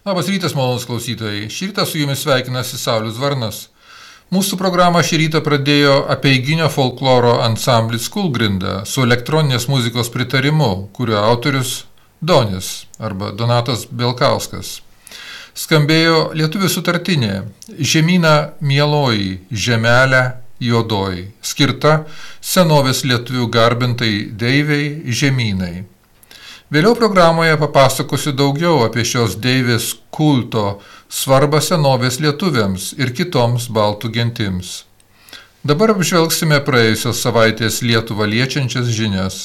Labas rytas, malonus klausytojai. Šį rytą su jumis sveikinasi Saulius Varnas. Mūsų programą šį rytą pradėjo apeiginio folkloro ansamblis Kūlgrinda su elektroninės muzikos pritarimu, kurio autorius Donis arba Donatas Belkauskas. Skambėjo lietuvių sutartinė Žemyna mieloji, žemelė juodoji, skirta senovės lietuvių garbintai deivei Žemynai. Vėliau programoje papasakosiu daugiau apie šios deivės kulto svarbą senovės lietuviams ir kitoms baltų gentims. Dabar apžvelgsime praėjusios savaitės Lietuvą liečiančias žinias.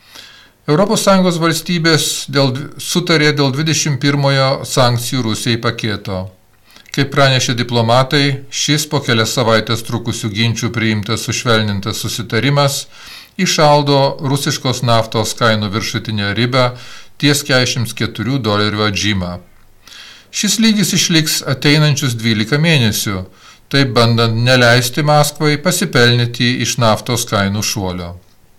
ES valstybės sutarė dėl 21 sankcijų Rusijai paketo. Kaip pranešė diplomatai, šis po kelias savaitės trukusių ginčių priimtas sušvelnintas susitarimas įšaldo rusiškos naftos kainų viršutinę ribą ties $44 atžymą. Šis lygis išliks ateinančius 12 mėnesių, taip bandant neleisti Maskvai pasipelnyti iš naftos kainų šuolio.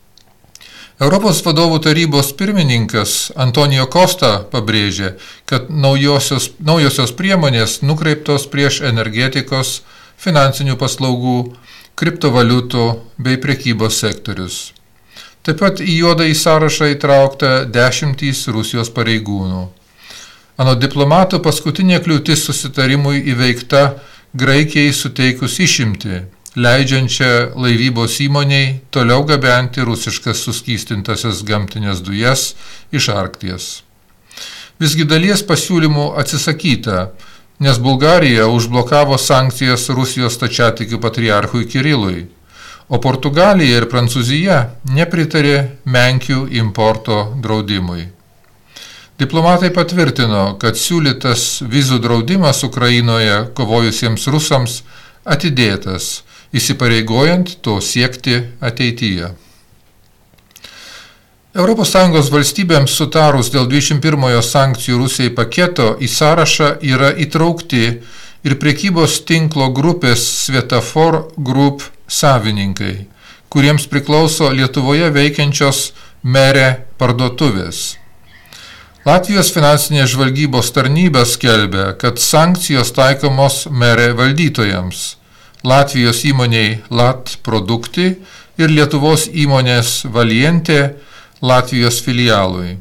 Europos vadovų tarybos pirmininkas Antonijo Kosta pabrėžė, kad naujosios priemonės nukreiptos prieš energetikos, finansinių paslaugų, kriptovaliutų bei prekybos sektorius. Taip pat į juodąjį sąrašą įtraukta 10 Rusijos pareigūnų. Anot diplomatų paskutinė kliūtis susitarimui įveikta Graikijai suteikus išimtį, leidžiančią laivybos įmoniai toliau gabenti rusiškas suskystintasias gamtinės dujas iš Arkties. Visgi dalies pasiūlymų atsisakyta, nes Bulgarija užblokavo sankcijas Rusijos stačiatikių patriarchui Kirilui, o Portugalija ir Prancūzija nepritarė menkių importo draudimui. Diplomatai patvirtino, kad siūlytas vizų draudimas Ukrainoje kovojusiems rusams atidėtas, įsipareigojant to siekti ateityje. ES valstybėms sutarus dėl 21 sankcijų Rusijai paketo į sąrašą yra įtraukti ir prekybos tinklo grupės Svetafor Group savininkai, kuriems priklauso Lietuvoje veikiančios Mere parduotuvės. Latvijos finansinės žvalgybos tarnyba skelbia, kad sankcijos taikomos Mere valdytojams, Latvijos įmoniai Lat Produkti ir Lietuvos įmonės Valiente Latvijos filialui.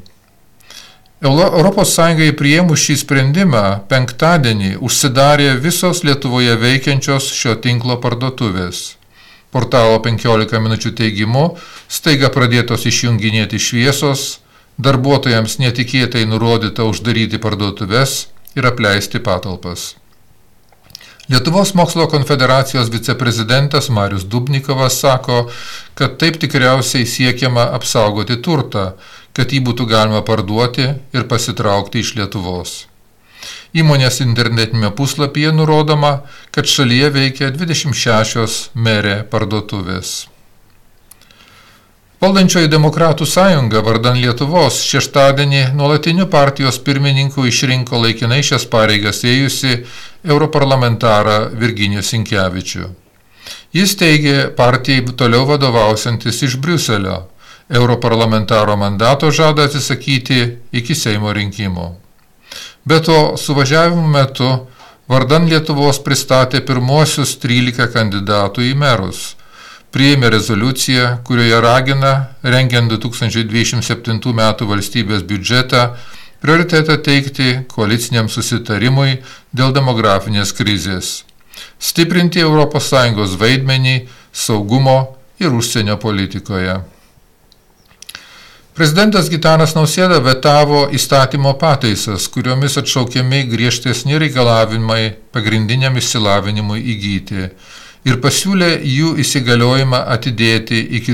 ES priėmus šį sprendimą penktadienį užsidarė visos Lietuvoje veikiančios šio tinklo parduotuvės. Portalo 15 minučių teigimu staiga pradėtos išjunginėti šviesos, darbuotojams netikėtai nurodyta uždaryti parduotuvės ir apleisti patalpas. Lietuvos mokslo konfederacijos viceprezidentas Marius Dubnikovas sako, kad taip tikriausiai siekiama apsaugoti turtą, kad jį būtų galima parduoti ir pasitraukti iš Lietuvos. Įmonės internetinėme puslapyje nurodoma, kad šalyje veikia 26 Mere parduotuvės. Valdančioji Demokratų sąjunga vardan Lietuvos šeštadienį nuolatiniu partijos pirmininku išrinko laikinai šias pareigas ėjusi europarlamentarą Virginijų Sinkevičių. Jis teigė partijai toliau vadovausiantis iš Briuselio, europarlamentaro mandato žada atsisakyti iki Seimo rinkimų. Be to, suvažiavimo metu vardan Lietuvos pristatė pirmuosius 13 kandidatų į merus. Priėmė rezoliuciją, kurioje ragina, rengiant 2027 metų valstybės biudžetą, prioritetą teikti koaliciniam susitarimui dėl demografinės krizės, stiprinti ES vaidmenį saugumo ir užsienio politikoje. Prezidentas Gitanas Nausėda vetavo įstatymo pataisas, kuriomis atšaukiami griežtesni reikalavimai pagrindiniam išsilavinimui įgyti, ir pasiūlė jų įsigaliojimą atidėti iki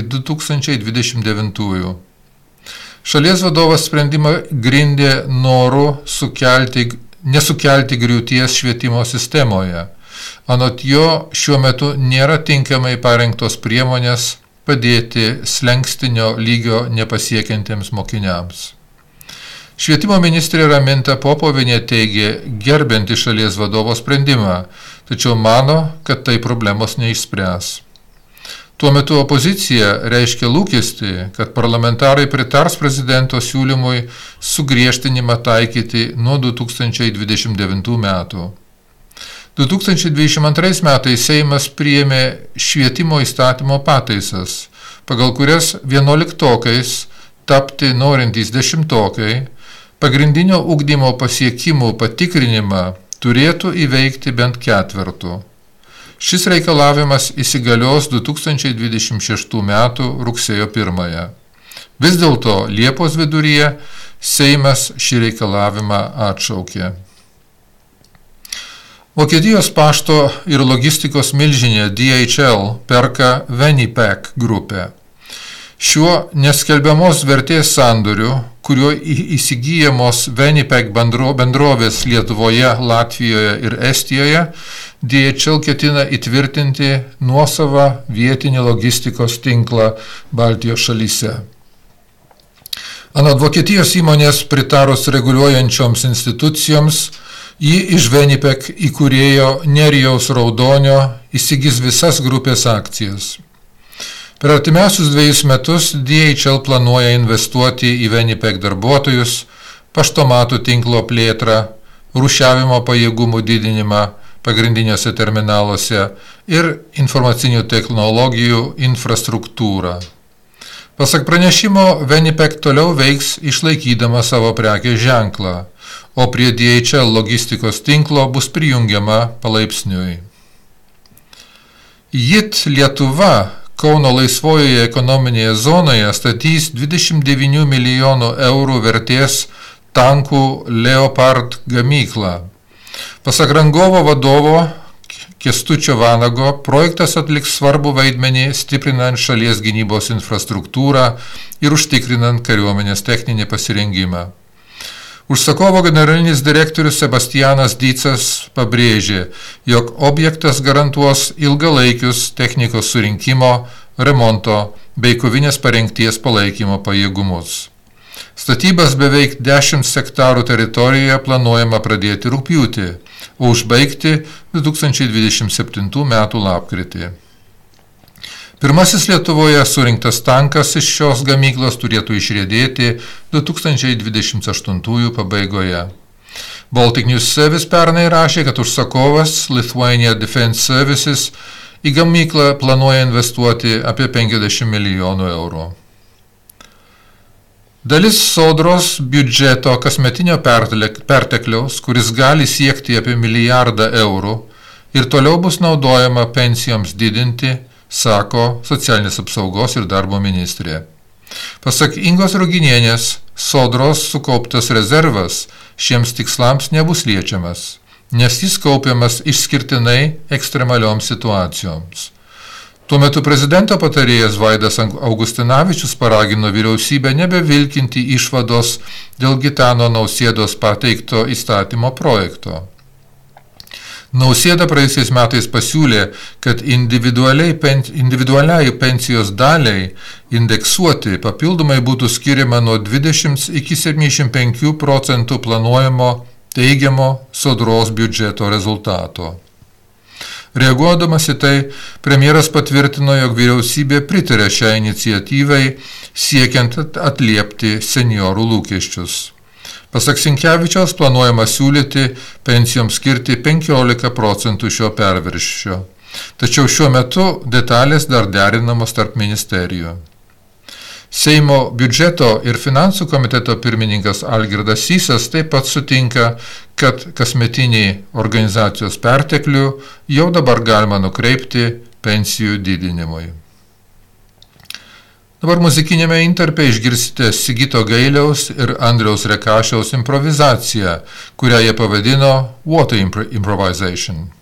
2029. Šalies vadovas sprendimą grindė noru nesukelti griūties švietimo sistemoje. Anot jo, šiuo metu nėra tinkamai parengtos priemonės padėti slenkstinio lygio nepasiekiantiems mokiniams. Švietimo ministrė Raminta Popovienė teigė gerbianti šalies vadovo sprendimą, tačiau mano, kad tai problemos neišspręs. Tuo metu opozicija reiškia lūkestį, kad parlamentarai pritars prezidento siūlymui sugriežtinimą taikyti nuo 2029 metų. 2022 metais Seimas priėmė švietimo įstatymo pataisas, pagal kurias 11-okais tapti norintys 10-okai pagrindinio ugdymo pasiekimų patikrinimą turėtų įveikti bent ketvertu. Šis reikalavimas įsigalios 2026 metų rugsėjo 1. Vis dėlto Liepos viduryje Seimas šį reikalavimą atšaukė. Vokietijos pašto ir logistikos milžinė DHL perka Venipack grupę. Šiuo neskelbiamos vertės sandoriu, kuriuo įsigyjamos Venipack bendrovės Lietuvoje, Latvijoje ir Estijoje, DHL ketina įtvirtinti nuosavą vietinį logistikos tinklą Baltijos šalyse. Anot Vokietijos įmonės pritarus reguliuojančioms institucijoms, ji iš Venipack įkūrėjo Nerijaus Raudonio įsigys visas grupės akcijas. Per artimiausius 2 metus DHL planuoja investuoti į Venipack darbuotojus, paštomatų tinklo plėtrą, rūšiavimo pajėgumų didinimą pagrindiniuose terminaluose ir informacinių technologijų infrastruktūrą. Pasak pranešimo, Venipack toliau veiks išlaikydama savo prekės ženklą, o prie DHL logistikos tinklo bus prijungiama palaipsniui. JIT Lietuva Kauno laisvojoje ekonominėje zonoje statys 29 milijonų eurų vertės tankų Leopard gamyklą. Pasak rangovo vadovo Kęstučio Vanago, projektas atliks svarbų vaidmenį stiprinant šalies gynybos infrastruktūrą ir užtikrinant kariuomenės techninį pasirengimą. Užsakovo generalinis direktorius Sebastianas Dycas pabrėžė, jog objektas garantuos ilgalaikius technikos surinkimo, remonto bei kovinės parengties palaikymo pajėgumus. Statybas beveik 10 hektarų teritorijoje planuojama pradėti rugpjūtį, o užbaigti 2027 metų lapkritį. Pirmasis Lietuvoje surinktas tankas iš šios gamyklos turėtų išriedėti 2028 pabaigoje. Baltic News Service pernai rašė, kad užsakovas Lithuania Defense Services į gamyklą planuoja investuoti apie 50 milijonų eurų. Dalis sodros biudžeto kasmetinio pertekliaus, kuris gali siekti apie milijardą eurų ir toliau bus naudojama pensijoms didinti, sako socialinės apsaugos ir darbo ministrė. Pasak Ingos Ruginienės, sodros sukauptas rezervas šiems tikslams nebus liečiamas, nes jis kaupiamas išskirtinai ekstremalioms situacijoms. Tuo metu prezidento patarėjas Vaidas Augustinavičius paragino vyriausybę nebevilkinti išvados dėl Gitano Nausėdos pateikto įstatymo projekto. Nausėda praėjusiais metais pasiūlė, kad individualiai pensijos daliai indeksuoti papildomai būtų skiriama nuo 20 iki 75% planuojamo teigiamo sodros biudžeto rezultato. Reaguodamas į tai, premjeras patvirtino, jog vyriausybė pritarė šią iniciatyvai, siekiant atliepti seniorų lūkesčius. Pasak Sinkevičiaus planuojama siūlyti pensijoms skirti 15% šio perviršio. Tačiau šiuo metu detalės dar derinamos tarp ministerijų. Seimo biudžeto ir finansų komiteto pirmininkas Algirdas Sysas taip pat sutinka, kad kasmetinį organizacijos perteklių jau dabar galima nukreipti pensijų didinimui. Dabar muzikinėme interpe išgirsite Sigito Gailiaus ir Andriaus Rekašiaus improvizaciją, kurią jie pavadino Water Improvisation.